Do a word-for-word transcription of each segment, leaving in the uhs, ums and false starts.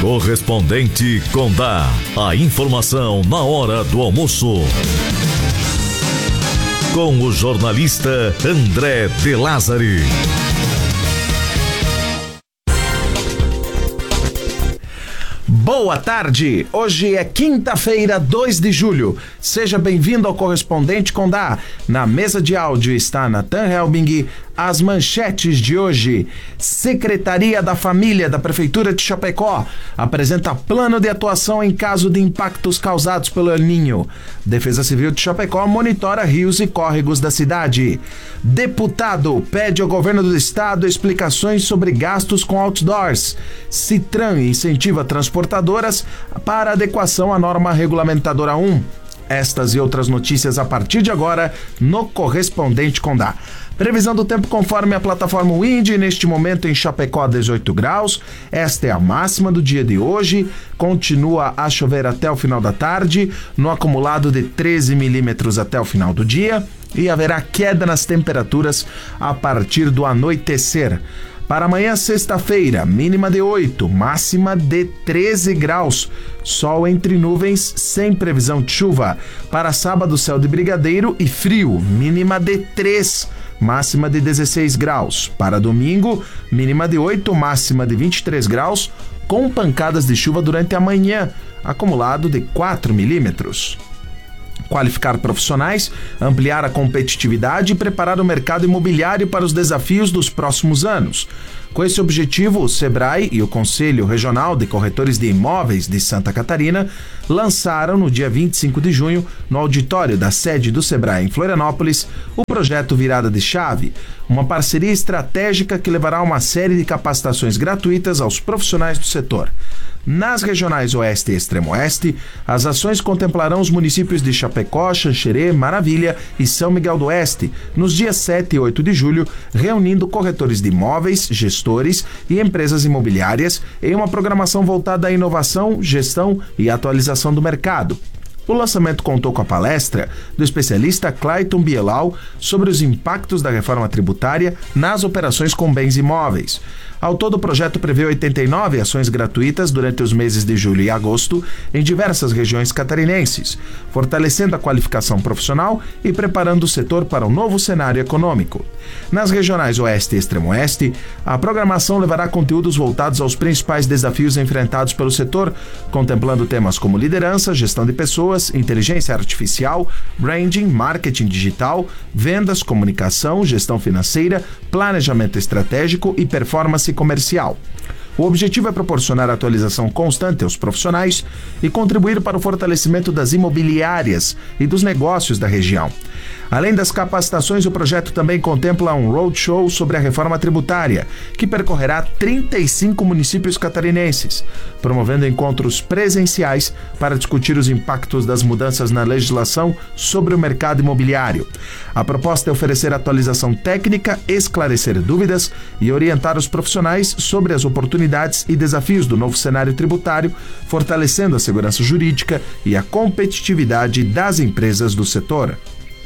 Correspondente Condá. A informação na hora do almoço. Com o jornalista André de Lázari. Boa tarde, hoje é quinta-feira, dois de julho. Seja bem-vindo ao Correspondente Condá. Na mesa de áudio está Nathan Helbing. As manchetes de hoje: Secretaria da Família da Prefeitura de Chapecó apresenta plano de atuação em caso de impactos causados pelo El Niño. Defesa Civil de Chapecó monitora rios e córregos da cidade. Deputado pede ao governo do estado explicações sobre gastos com outdoors. Citran incentiva transportadoras para adequação à norma regulamentadora um. Estas e outras notícias a partir de agora no Correspondente Condá. Previsão do tempo conforme a plataforma Wind, neste momento em Chapecó dezoito graus, esta é a máxima do dia de hoje, continua a chover até o final da tarde, no acumulado de treze milímetros até o final do dia, e haverá queda nas temperaturas a partir do anoitecer. Para amanhã, sexta-feira, mínima de oito, máxima de treze graus. Sol entre nuvens, sem previsão de chuva. Para sábado, céu de brigadeiro e frio, mínima de três, máxima de dezesseis graus. Para domingo, mínima de oito, máxima de vinte e três graus, com pancadas de chuva durante a manhã, acumulado de quatro milímetros. Qualificar profissionais, ampliar a competitividade e preparar o mercado imobiliário para os desafios dos próximos anos. Com esse objetivo, o Sebrae e o Conselho Regional de Corretores de Imóveis de Santa Catarina lançaram no dia vinte e cinco de junho, no auditório da sede do Sebrae em Florianópolis, o projeto Virada de Chave, uma parceria estratégica que levará uma série de capacitações gratuitas aos profissionais do setor. Nas regionais Oeste e Extremo Oeste, as ações contemplarão os municípios de Chapecó, Xanxerê, Maravilha e São Miguel do Oeste, nos dias sete e oito de julho, reunindo corretores de imóveis, gestores e empresas imobiliárias em uma programação voltada à inovação, gestão e atualização do mercado. O lançamento contou com a palestra do especialista Clayton Bielau sobre os impactos da reforma tributária nas operações com bens imóveis. Ao todo, o projeto prevê oitenta e nove ações gratuitas durante os meses de julho e agosto em diversas regiões catarinenses, fortalecendo a qualificação profissional e preparando o setor para um novo cenário econômico. Nas regionais Oeste e Extremo Oeste, a programação levará conteúdos voltados aos principais desafios enfrentados pelo setor, contemplando temas como liderança, gestão de pessoas, inteligência artificial, branding, marketing digital, vendas, comunicação, gestão financeira, planejamento estratégico e performance comercial. O objetivo é proporcionar atualização constante aos profissionais e contribuir para o fortalecimento das imobiliárias e dos negócios da região. Além das capacitações, o projeto também contempla um roadshow sobre a reforma tributária, que percorrerá trinta e cinco municípios catarinenses, promovendo encontros presenciais para discutir os impactos das mudanças na legislação sobre o mercado imobiliário. A proposta é oferecer atualização técnica, esclarecer dúvidas e orientar os profissionais sobre as oportunidades e desafios do novo cenário tributário, fortalecendo a segurança jurídica e a competitividade das empresas do setor.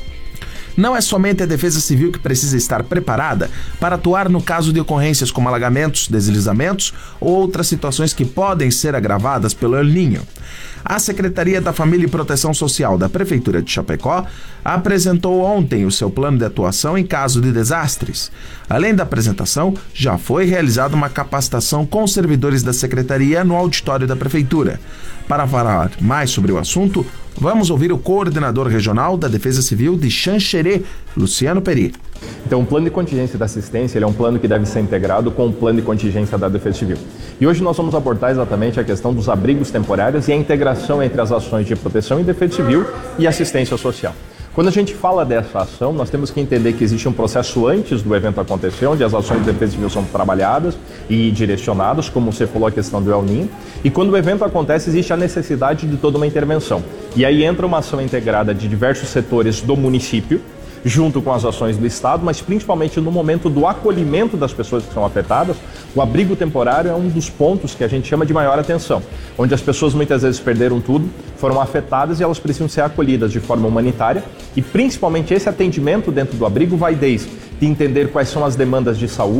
Não é somente a Defesa Civil que precisa estar preparada para atuar no caso de ocorrências como alagamentos, deslizamentos ou outras situações que podem ser agravadas pelo El Niño. A Secretaria da Família e Proteção Social da Prefeitura de Chapecó apresentou ontem o seu plano de atuação em caso de desastres. Além da apresentação, já foi realizada uma capacitação com servidores da Secretaria no auditório da Prefeitura. Para falar mais sobre o assunto, vamos ouvir o coordenador regional da Defesa Civil de Xanxerê, Luciano Peri. Então, o plano de contingência da assistência ele é um plano que deve ser integrado com o plano de contingência da Defesa Civil. E hoje nós vamos abordar exatamente a questão dos abrigos temporários e a integração entre as ações de proteção e defesa civil e assistência social. Quando a gente fala dessa ação, nós temos que entender que existe um processo antes do evento acontecer, onde as ações de defesa civil são trabalhadas e direcionadas, como você falou, a questão do El Niño. E quando o evento acontece, existe a necessidade de toda uma intervenção. E aí entra uma ação integrada de diversos setores do município, junto com as ações do Estado, mas principalmente no momento do acolhimento das pessoas que são afetadas, o abrigo temporário é um dos pontos que a gente chama de maior atenção, onde as pessoas muitas vezes perderam tudo, foram afetadas e elas precisam ser acolhidas de forma humanitária e principalmente esse atendimento dentro do abrigo vai desde de entender quais são as demandas de saúde,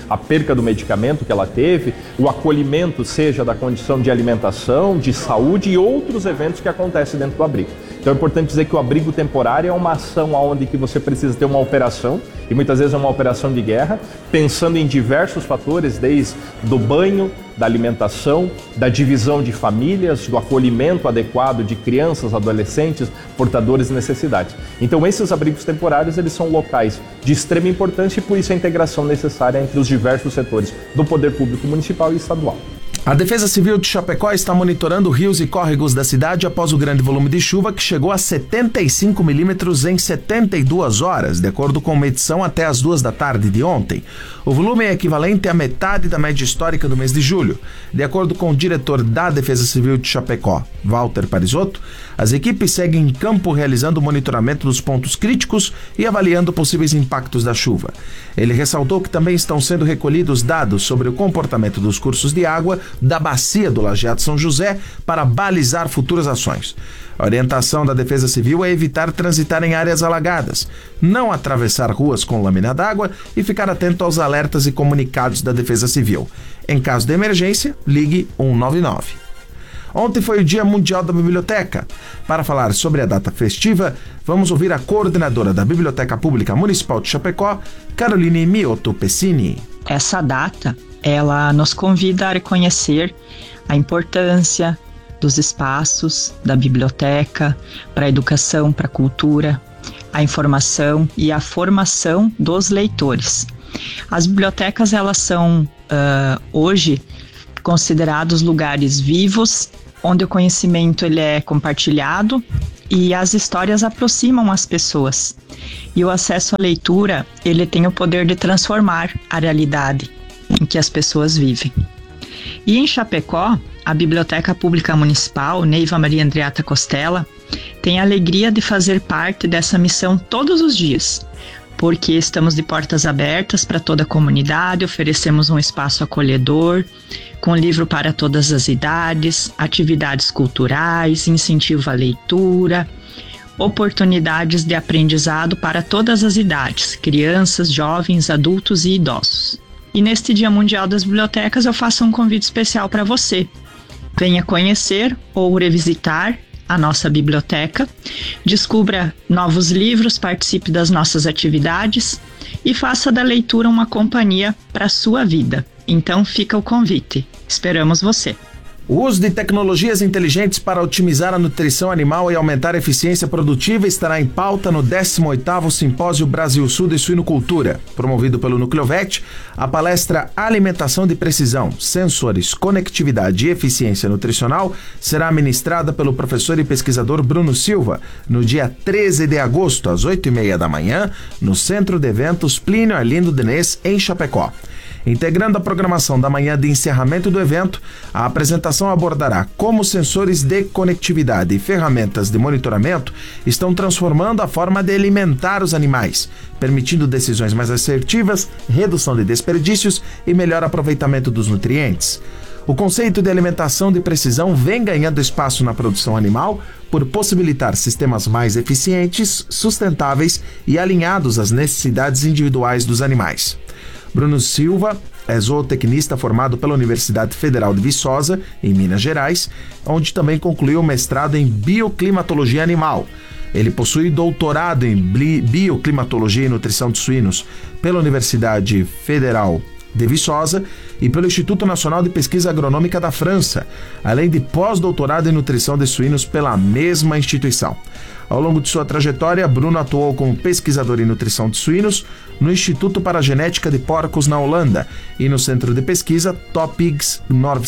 a perca do medicamento que ela teve, o acolhimento seja da condição de alimentação, de saúde e outros eventos que acontecem dentro do abrigo. Então é importante dizer que o abrigo temporário é uma ação onde que você precisa ter uma operação, e muitas vezes é uma operação de guerra, pensando em diversos fatores, desde do banho, da alimentação, da divisão de famílias, do acolhimento adequado de crianças, adolescentes, portadores de necessidades. Então esses abrigos temporários, eles são locais de extrema importância e por isso a integração necessária entre os diversos setores do poder público municipal e estadual. A Defesa Civil de Chapecó está monitorando rios e córregos da cidade após o grande volume de chuva que chegou a setenta e cinco milímetros em setenta e duas horas, de acordo com medição até as duas da tarde de ontem. O volume é equivalente à metade da média histórica do mês de julho. De acordo com o diretor da Defesa Civil de Chapecó, Walter Parisotto, as equipes seguem em campo realizando o monitoramento dos pontos críticos e avaliando possíveis impactos da chuva. Ele ressaltou que também estão sendo recolhidos dados sobre o comportamento dos cursos de água da bacia do Lajeado São José para balizar futuras ações. A orientação da Defesa Civil é evitar transitar em áreas alagadas, não atravessar ruas com lâmina d'água e ficar atento aos alertas e comunicados da Defesa Civil. Em caso de emergência, ligue um nove nove. Ontem foi o Dia Mundial da Biblioteca. Para falar sobre a data festiva, vamos ouvir a coordenadora da Biblioteca Pública Municipal de Chapecó, Caroline Mioto Pessini. Essa data, ela nos convida a reconhecer a importância dos espaços da biblioteca para a educação, para a cultura, a informação e a formação dos leitores. As bibliotecas, elas são uh, hoje considerados lugares vivos, onde o conhecimento ele é compartilhado e as histórias aproximam as pessoas. E o acesso à leitura, ele tem o poder de transformar a realidade em que as pessoas vivem. E em Chapecó, a Biblioteca Pública Municipal, Neiva Maria Andreata Costela, tem a alegria de fazer parte dessa missão todos os dias, porque estamos de portas abertas para toda a comunidade, oferecemos um espaço acolhedor, com livro para todas as idades, atividades culturais, incentivo à leitura, oportunidades de aprendizado para todas as idades, crianças, jovens, adultos e idosos. E neste Dia Mundial das Bibliotecas eu faço um convite especial para você. Venha conhecer ou revisitar a nossa biblioteca, descubra novos livros, participe das nossas atividades e faça da leitura uma companhia para a sua vida. Então fica o convite. Esperamos você. O uso de tecnologias inteligentes para otimizar a nutrição animal e aumentar a eficiência produtiva estará em pauta no décimo oitavo Simpósio Brasil Sul de Suinocultura. Promovido pelo Nucleovet, a palestra Alimentação de Precisão, Sensores, Conectividade e Eficiência Nutricional será ministrada pelo professor e pesquisador Bruno Silva no dia treze de agosto, às oito e meia da manhã, no Centro de Eventos Plínio Arlindo Denês, em Chapecó. Integrando a programação da manhã de encerramento do evento, a apresentação abordará como sensores de conectividade e ferramentas de monitoramento estão transformando a forma de alimentar os animais, permitindo decisões mais assertivas, redução de desperdícios e melhor aproveitamento dos nutrientes. O conceito de alimentação de precisão vem ganhando espaço na produção animal por possibilitar sistemas mais eficientes, sustentáveis e alinhados às necessidades individuais dos animais. Bruno Silva é zootecnista formado pela Universidade Federal de Viçosa, em Minas Gerais, onde também concluiu o mestrado em bioclimatologia animal. Ele possui doutorado em bioclimatologia e nutrição de suínos pela Universidade Federal de Viçosa e pelo Instituto Nacional de Pesquisa Agronômica da França, além de pós-doutorado em nutrição de suínos pela mesma instituição. Ao longo de sua trajetória, Bruno atuou como pesquisador em nutrição de suínos no Instituto para a Genética de Porcos na Holanda e no Centro de Pesquisa Topigs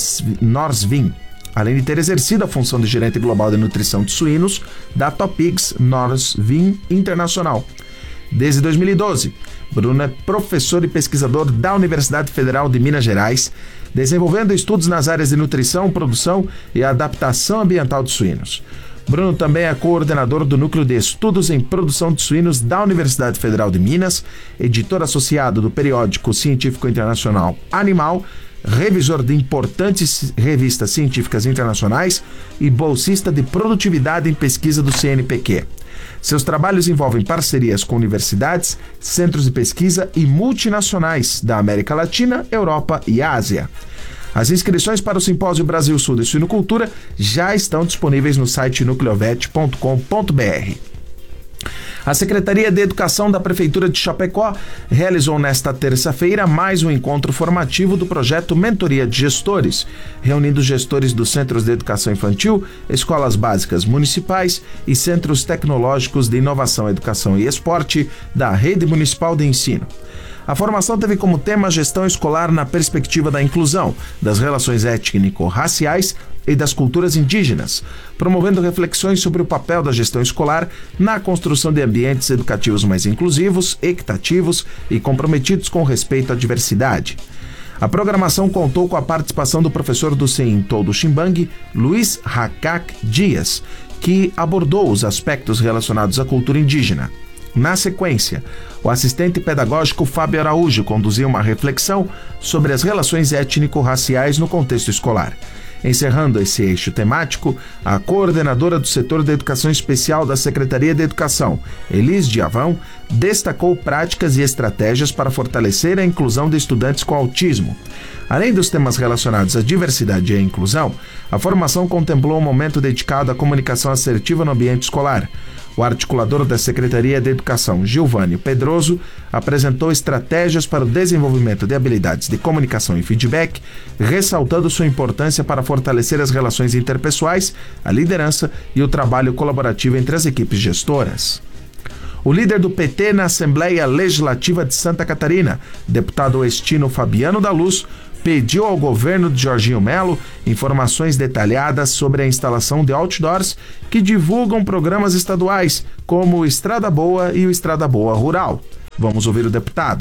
Norsvin, além de ter exercido a função de gerente global de nutrição de suínos da Topigs Norsvin Internacional. Desde dois mil e doze, Bruno é professor e pesquisador da Universidade Federal de Minas Gerais, desenvolvendo estudos nas áreas de nutrição, produção e adaptação ambiental de suínos. Bruno também é coordenador do Núcleo de Estudos em Produção de Suínos da Universidade Federal de Minas, editor associado do periódico científico internacional Animal, revisor de importantes revistas científicas internacionais e bolsista de produtividade em pesquisa do C N P Q. Seus trabalhos envolvem parcerias com universidades, centros de pesquisa e multinacionais da América Latina, Europa e Ásia. As inscrições para o Simpósio Brasil Sul de Suinocultura já estão disponíveis no site nucleovet ponto com ponto b r. A Secretaria de Educação da Prefeitura de Chapecó realizou nesta terça-feira mais um encontro formativo do projeto Mentoria de Gestores, reunindo gestores dos Centros de Educação Infantil, escolas básicas municipais e centros tecnológicos de inovação, educação e esporte da Rede Municipal de Ensino. A formação teve como tema a gestão escolar na perspectiva da inclusão, das relações étnico-raciais e das culturas indígenas, promovendo reflexões sobre o papel da gestão escolar na construção de ambientes educativos mais inclusivos, equitativos e comprometidos com respeito à diversidade. A programação contou com a participação do professor do Cientô do Ximbangue, Luiz Racac Dias, que abordou os aspectos relacionados à cultura indígena. Na sequência, o assistente pedagógico Fábio Araújo conduziu uma reflexão sobre as relações étnico-raciais no contexto escolar. Encerrando esse eixo temático, a coordenadora do setor da Educação Especial da Secretaria de Educação, Elis Diavão, destacou práticas e estratégias para fortalecer a inclusão de estudantes com autismo. Além dos temas relacionados à diversidade e à inclusão, a formação contemplou um momento dedicado à comunicação assertiva no ambiente escolar. O articulador da Secretaria de Educação, Gilvânio Pedroso, apresentou estratégias para o desenvolvimento de habilidades de comunicação e feedback, ressaltando sua importância para fortalecer as relações interpessoais, a liderança e o trabalho colaborativo entre as equipes gestoras. O líder do P T na Assembleia Legislativa de Santa Catarina, deputado Estino Fabiano da Luz, pediu ao governo de Jorginho Melo informações detalhadas sobre a instalação de outdoors que divulgam programas estaduais, como o Estrada Boa e o Estrada Boa Rural. Vamos ouvir o deputado.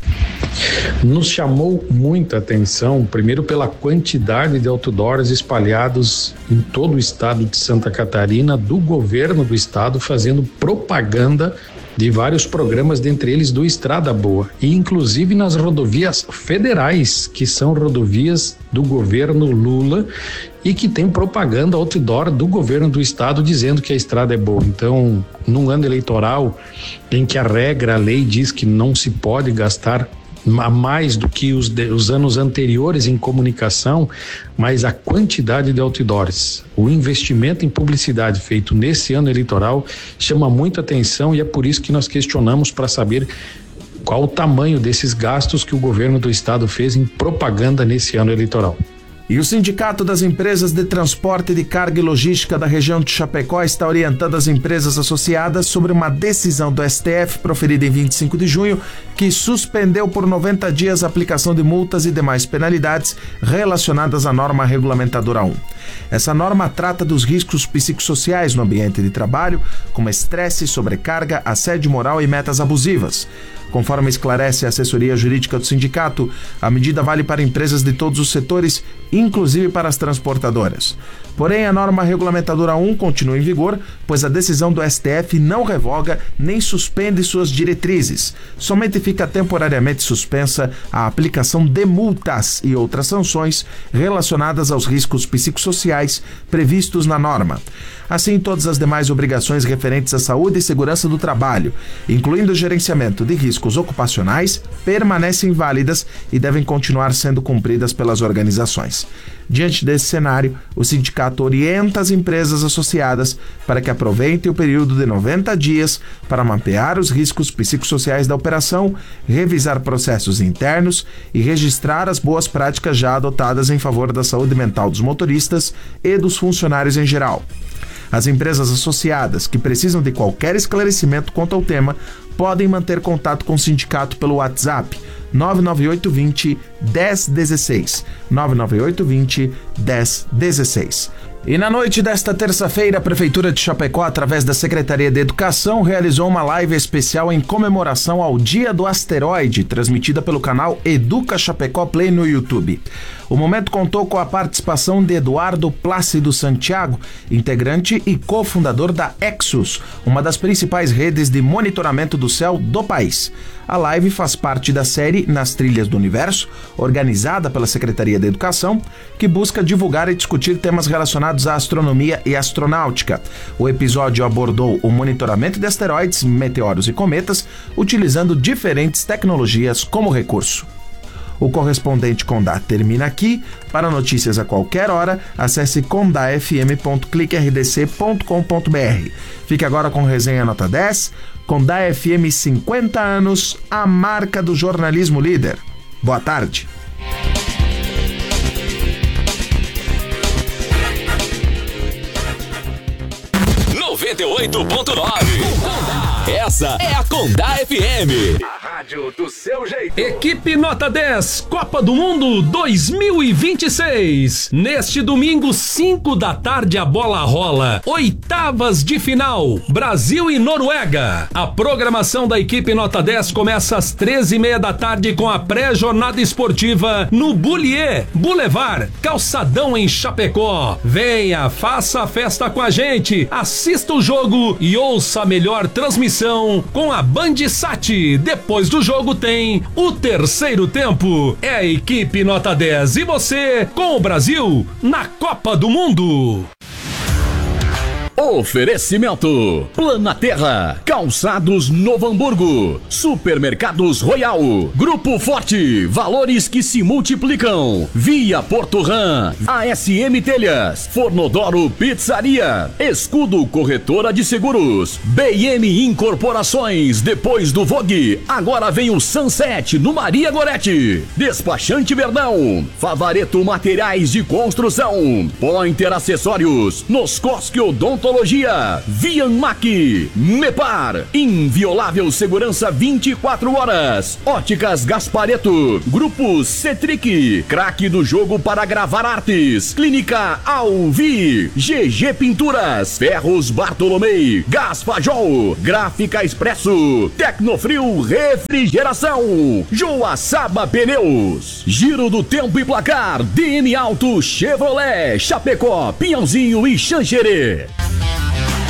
Nos chamou muita atenção, primeiro pela quantidade de outdoors espalhados em todo o estado de Santa Catarina, do governo do estado fazendo propaganda de vários programas, dentre eles do Estrada Boa, e inclusive nas rodovias federais, que são rodovias do governo Lula e que tem propaganda outdoor do governo do estado dizendo que a estrada é boa. Então, num ano eleitoral em que a regra, a lei diz que não se pode gastar a mais do que os, de, os anos anteriores em comunicação, mas a quantidade de outdoors, o investimento em publicidade feito nesse ano eleitoral chama muita atenção, e é por isso que nós questionamos para saber qual o tamanho desses gastos que o governo do estado fez em propaganda nesse ano eleitoral. E o Sindicato das Empresas de Transporte de Carga e Logística da região de Chapecó está orientando as empresas associadas sobre uma decisão do S T F proferida em vinte e cinco de junho que suspendeu por noventa dias a aplicação de multas e demais penalidades relacionadas à norma regulamentadora um. Essa norma trata dos riscos psicossociais no ambiente de trabalho, como estresse, sobrecarga, assédio moral e metas abusivas. Conforme esclarece a assessoria jurídica do sindicato, a medida vale para empresas de todos os setores, inclusive para as transportadoras. Porém, a norma regulamentadora um continua em vigor, pois a decisão do S T F não revoga nem suspende suas diretrizes. Somente fica temporariamente suspensa a aplicação de multas e outras sanções relacionadas aos riscos psicossociais previstos na norma. Assim, todas as demais obrigações referentes à saúde e segurança do trabalho, incluindo o gerenciamento de riscos ocupacionais, permanecem válidas e devem continuar sendo cumpridas pelas organizações. Diante desse cenário, o sindicato orienta as empresas associadas para que aproveitem o período de noventa dias para mapear os riscos psicossociais da operação, revisar processos internos e registrar as boas práticas já adotadas em favor da saúde mental dos motoristas e dos funcionáridos em geral. As empresas associadas que precisam de qualquer esclarecimento quanto ao tema podem manter contato com o sindicato pelo WhatsApp nove nove oito dois zero, um zero um seis, nove nove oito dois zero, um zero um seis. E na noite desta terça-feira, a Prefeitura de Chapecó, através da Secretaria de Educação, realizou uma live especial em comemoração ao Dia do Asteroide, transmitida pelo canal Educa Chapecó Play no YouTube. O momento contou com a participação de Eduardo Plácido Santiago, integrante e cofundador da Exus, uma das principais redes de monitoramento do céu do país. A live faz parte da série Nas Trilhas do Universo, organizada pela Secretaria da Educação, que busca divulgar e discutir temas relacionados à astronomia e astronáutica. O episódio abordou o monitoramento de asteroides, meteoros e cometas, utilizando diferentes tecnologias como recurso. O correspondente Condá termina aqui. Para notícias a qualquer hora, acesse condá f m ponto clique r d c ponto com ponto b r. Fique agora com resenha nota dez. Condá F M cinquenta anos, a marca do jornalismo líder. Boa tarde. noventa e oito ponto nove. Essa é a Condá F M. A rádio do seu jeito. Equipe Nota dez, Copa do Mundo dois mil e vinte e seis. Neste domingo, cinco da tarde, a bola rola. Oitavas de final, Brasil e Noruega. A programação da equipe Nota dez começa às treze e meia da tarde com a pré-jornada esportiva no Bullier Boulevard, Calçadão em Chapecó. Venha, faça a festa com a gente, assista o jogo e ouça a melhor transmissão com a Bandsat. Depois do jogo tem o terceiro tempo. É a equipe Nota dez e você com o Brasil na Copa do Mundo. Oferecimento: Planaterra, Calçados Novo Hamburgo, Supermercados Royal, Grupo Forte, valores que se multiplicam, Via Porto Ram, A S M Telhas, Fornodoro Pizzaria, Escudo Corretora de Seguros, B M Incorporações. Depois do Vogue, agora vem o Sunset no Maria Gorete, Despachante Verdão, Favareto Materiais de Construção, Pointer Acessórios, Noscosque Odontologia, Vianmac, Mepar, inviolável segurança vinte e quatro horas, Óticas Gaspareto, Grupo Cetric, craque do jogo para gravar artes, Clínica Alvi, G G Pinturas, Ferros Bartolomei, Gaspajol, Gráfica Expresso, Tecnofrio Refrigeração, Joaçaba Pneus, Giro do Tempo e Placar, D M Auto Chevrolet, Chapecó, Pinhãozinho e Xanxerê.